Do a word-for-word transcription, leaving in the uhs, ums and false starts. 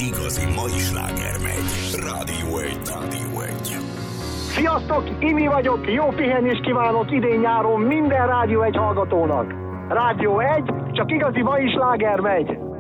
igazi mai sláger megy. Rádió egy, Rádió egy. Sziasztok, Imi vagyok, jó pihenést kívánok idén-nyáron minden Rádió egy hallgatónak. Rádió egy, csak igazi mai sláger megy.